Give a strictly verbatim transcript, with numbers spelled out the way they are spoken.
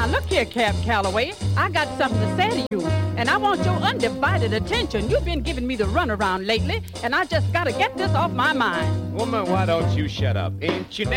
look here, Cap Calloway. I got something to say to you, and I want your undivided attention. You've been giving me the runaround lately, and I just got to get this off my mind. Woman, why don't you shut up? Ain't you